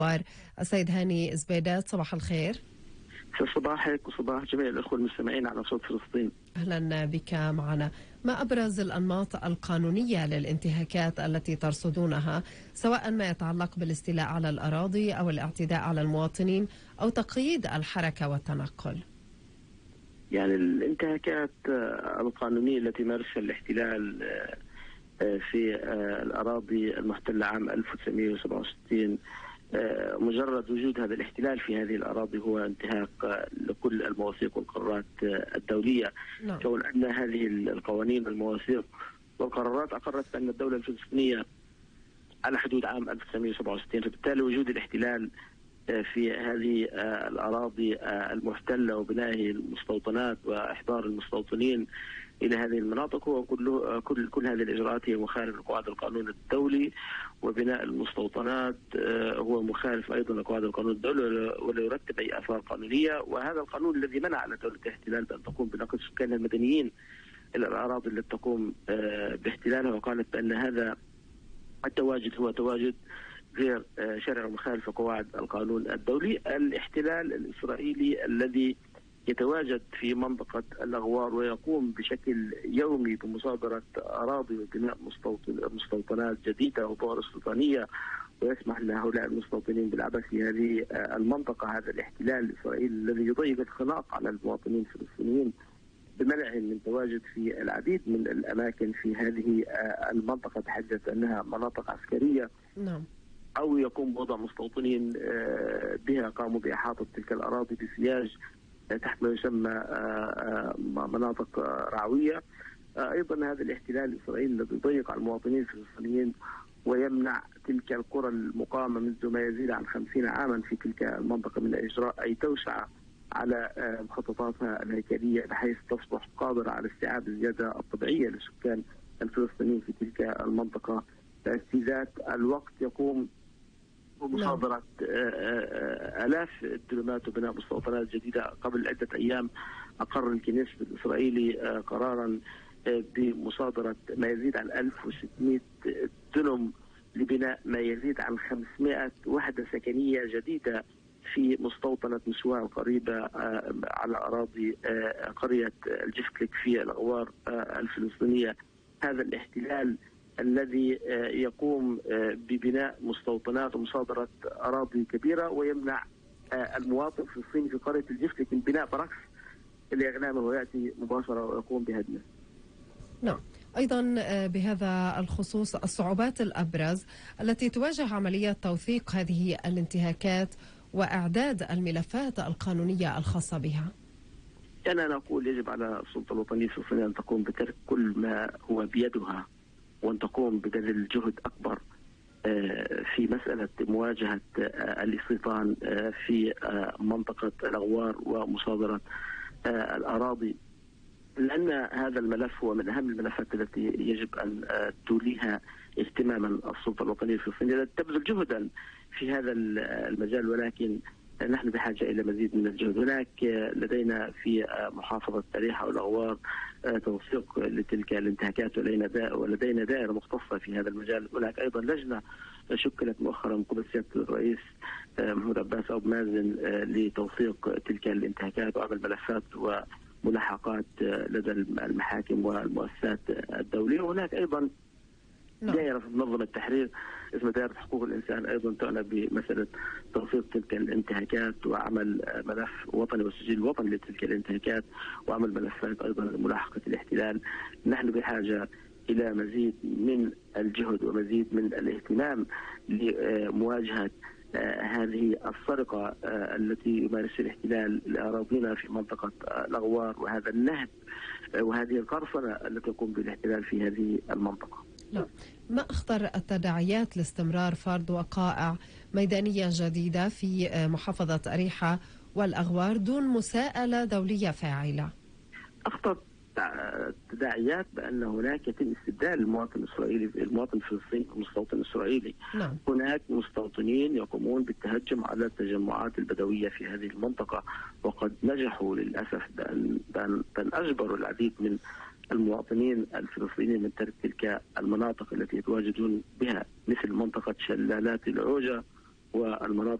السيد هاني زبيدات، صباح الخير. في صباحك وصباح جميع الأخوة المستمعين على صوت فلسطين. أهلا بك معنا. ما أبرز الأنماط القانونية للانتهاكات التي ترصدونها، سواء ما يتعلق بالاستيلاء على الأراضي أو الاعتداء على المواطنين أو تقييد الحركة والتنقل؟ يعني الانتهاكات القانونية التي مارسها الاحتلال في الأراضي المحتلة عام 1967، مجرد وجود هذا الاحتلال في هذه الأراضي هو انتهاك لكل المواثيق والقرارات الدولية. كون أن هذه القوانين والمواثيق والقرارات أقرت بأن الدولة الفلسطينية على حدود عام 1967، فبالتالي وجود الاحتلال في هذه الأراضي المحتلة وبناء المستوطنات وإحضار المستوطنين إلى هذه المناطق هو كل هذه الإجراءات هي مخالف لقواعد القانون الدولي، وبناء المستوطنات هو مخالف أيضا لقواعد القانون الدولي ولا يرتب أي آثار قانونية. وهذا القانون الذي منع على دولة الاحتلال بأن تقوم بنقل سكان المدنيين إلى الأراضي التي تقوم باحتلالها، وقالت بأن هذا التواجد هو تواجد غير شرعي ومخالف لقواعد القانون الدولي. الاحتلال الإسرائيلي الذي يتواجد في منطقة الأغوار ويقوم بشكل يومي بمصادرة أراضي وبناء مستوطنات جديدة وطوار استيطانية، ويسمح لهؤلاء المستوطنين بالعبث في هذه المنطقة. هذا الاحتلال الإسرائيلي الذي يضيق الخناق على المواطنين الفلسطينيين بمنعهم من تواجد في العديد من الأماكن في هذه المنطقة تحدث أنها مناطق عسكرية. نعم. أو يقوم بوضع مستوطنين بها قاموا بإحاطة تلك الأراضي بسياج تحت ما يسمى مناطق رعوية. أيضا هذا الاحتلال الإسرائيلي الذي يضيق على المواطنين الفلسطينيين ويمنع تلك القرى المقامة منذ ما يزيد عن 50 عاما في تلك المنطقة من إجراء أي توسعة على مخططاتها الهيكلية بحيث تصبح قادرة على استيعاب الزيادة الطبيعية للسكان الفلسطينيين في تلك المنطقة. في ذات الوقت يقوم بمصادرة آلاف الدرمات وبناء مستوطنات جديدة. قبل عدة أيام أقر الكنيست الإسرائيلي قرارا بمصادرة ما يزيد عن 1600 دنم لبناء ما يزيد عن 500 وحدة سكنية جديدة في مستوطنة مسواع القريبة على أراضي قرية الجفكلك في الأغوار الفلسطينية. هذا الاحتلال الذي يقوم ببناء مستوطنات ومصادرة أراضي كبيرة ويمنع المواطن الفلسطيني في قرية الجفكلك من بناء بركس لأغنامه ويأتي مباشرة ويقوم بهدمه. نعم. أيضا بهذا الخصوص الصعوبات الأبرز التي تواجه عملية توثيق هذه الانتهاكات وإعداد الملفات القانونية الخاصة بها؟ أنا نقول يجب على السلطة الوطنية الفلسطينية أن تقوم بترك كل ما هو بيدها وأن تقوم ببذل جهد أكبر في مسألة مواجهة الاستيطان في منطقة الأغوار ومصادرة الأراضي، لأن هذا الملف هو من أهم الملفات التي يجب أن توليها اهتماما السلطة الوطنية الفلسطينية. تبذل جهدا في هذا المجال، ولكن نحن بحاجة إلى مزيد من الجهد. هناك لدينا في محافظة أريحة والأغوار توثيق لتلك الانتهاكات ولدينا دائرة مختصة في هذا المجال. هناك أيضا لجنة شكلت مؤخرا من قبل سيادة الرئيس محمود عباس أبو مازن لتوثيق تلك الانتهاكات وعمل ملفات وملاحقات لدى المحاكم والمؤسسات الدولية. وهناك أيضا دائرة في منظمة التحرير اسمها دائرة حقوق الإنسان أيضا تعنى بمسألة توثيق تلك الانتهاكات وعمل ملف وطني والسجل الوطني لتلك الانتهاكات وعمل ملفات أيضا لملاحقة الاحتلال. نحن بحاجة إلى مزيد من الجهد ومزيد من الاهتمام لمواجهة هذه السرقة التي يمارسها الاحتلال لأراضينا في منطقة الأغوار، وهذا النهب وهذه القرصنة التي يقوم بالاحتلال في هذه المنطقة. لا. ما أخطر التداعيات لاستمرار فرض وقائع ميدانية جديدة في محافظة أريحة والأغوار دون مساءلة دولية فاعلة؟ أخطر التداعيات بأن هناك يتم استبدال المواطن الفلسطيني بالمستوطن الإسرائيلي. نعم. هناك مستوطنين يقومون بالتهجم على التجمعات البدوية في هذه المنطقة، وقد نجحوا للأسف بأن أجبروا العديد من المواطنين الفلسطينيين من ترك تلك المناطق التي يتواجدون بها، مثل منطقة شلالات العوجة والمناطق